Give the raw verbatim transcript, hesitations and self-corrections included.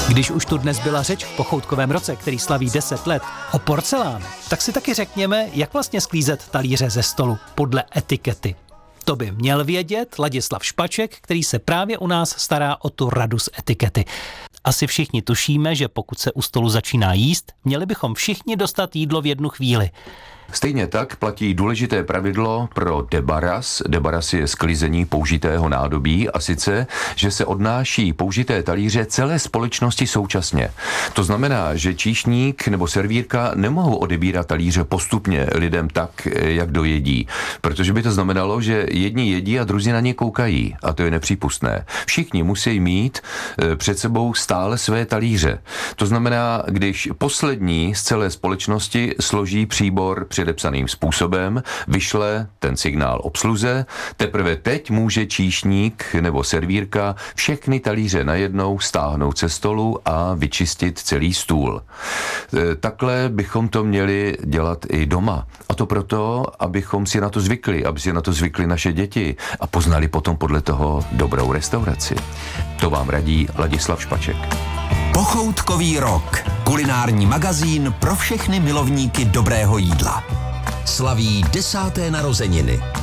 Když už tu dnes byla řeč v pochoutkovém roce, který slaví deset let, o porcelánu, tak si taky řekněme, jak vlastně sklízet talíře ze stolu podle etikety. To by měl vědět Ladislav Špaček, který se právě u nás stará o tu radu z etikety. Asi všichni tušíme, že pokud se u stolu začíná jíst, měli bychom všichni dostat jídlo v jednu chvíli. Stejně tak platí důležité pravidlo pro debaras. Debaras je sklizení použitého nádobí a sice, že se odnáší použité talíře celé společnosti současně. To znamená, že číšník nebo servírka nemohou odebírat talíře postupně lidem tak, jak dojedí, protože by to znamenalo, že jedni jedí a druzí na ně koukají a to je nepřípustné. Všichni musí mít před sebou stále své talíře. To znamená, když poslední z celé společnosti složí příbor předepsaným způsobem, vyšle ten signál obsluze, teprve teď může číšník nebo servírka všechny talíře najednou stáhnout ze stolu a vyčistit celý stůl. Takhle bychom to měli dělat i doma. A to proto, abychom si na to zvykli, aby si na to zvykli naše děti a poznali potom podle toho dobrou restauraci. To vám radí Ladislav Špaček. Pochoutkový rok. Kulinární magazín pro všechny milovníky dobrého jídla. Slaví desáté narozeniny.